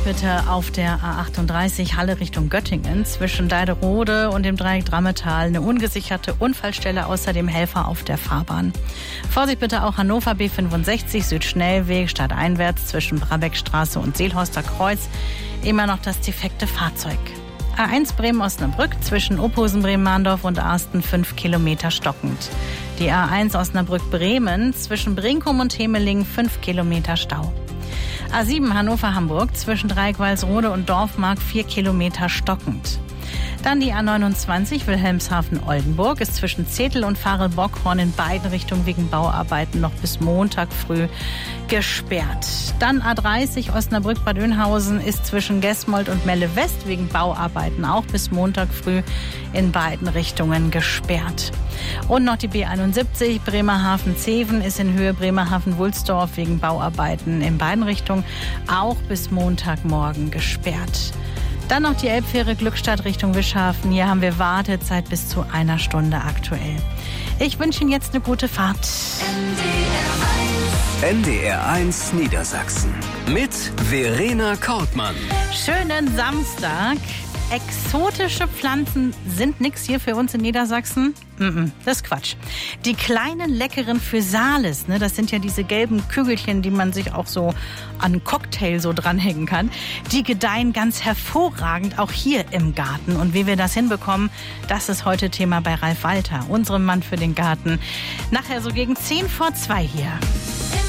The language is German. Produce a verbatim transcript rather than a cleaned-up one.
bitte auf der A achtunddreißig Halle Richtung Göttingen zwischen Deiderode und dem Dreieck Drammetal eine ungesicherte Unfallstelle, außerdem Helfer auf der Fahrbahn. Vorsicht bitte auch Hannover B fünfundsechzig Südschnellweg stadteinwärts zwischen Brabeckstraße und Seelhorster Kreuz. Immer noch das defekte Fahrzeug. A eins Bremen-Osnabrück zwischen Ophusen-Bremen-Mahndorf und Arsten fünf Kilometer stockend. Die A eins Osnabrück-Bremen zwischen Brinkum und Hemeling fünf Kilometer Stau. A sieben Hannover-Hamburg zwischen Dreieck-Walsrode und Dorfmark vier Kilometer stockend. Dann die A neunundzwanzig Wilhelmshaven-Oldenburg ist zwischen Zetel und Farel-Bockhorn in beiden Richtungen wegen Bauarbeiten noch bis Montag früh gesperrt. Dann A dreißig Osnabrück-Bad Oeynhausen ist zwischen Gesmold und Melle West wegen Bauarbeiten auch bis Montag früh in beiden Richtungen gesperrt. Und noch die B einundsiebzig Bremerhaven-Zeven ist in Höhe Bremerhaven-Wulsdorf wegen Bauarbeiten in beiden Richtungen auch bis Montagmorgen gesperrt. Dann noch die Elbfähre Glückstadt Richtung Wischhafen. Hier haben wir Wartezeit bis zu einer Stunde aktuell. Ich wünsche Ihnen jetzt eine gute Fahrt. N D R eins Niedersachsen mit Verena Kortmann. Schönen Samstag. Exotische Pflanzen sind nix hier für uns in Niedersachsen. Mm-mm, das ist Quatsch. Die kleinen leckeren Physalis, ne, das sind ja diese gelben Kügelchen, die man sich auch so an einen Cocktail so dranhängen kann. Die gedeihen ganz hervorragend auch hier im Garten. Und wie wir das hinbekommen, das ist heute Thema bei Ralf Walter, unserem Mann für den Garten. Nachher so gegen zehn vor zwei hier.